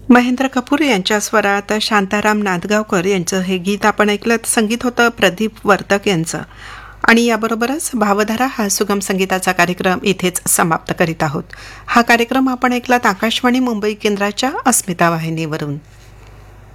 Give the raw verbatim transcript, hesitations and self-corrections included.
महेंद्र कपूर यांच्या स्वरात शांताराम नांदगावकर यांचं हे गीत आपण ऐकलं. संगीत होतं प्रदीप वर्तक यांचं. आणि याबरोबरच भावधारा हा सुगम संगीताचा कार्यक्रम इथेच समाप्त करीत आहोत. हा कार्यक्रम आपण ऐकलात आकाशवाणी मुंबई केंद्राच्या अस्मिता वाहिनीवरून.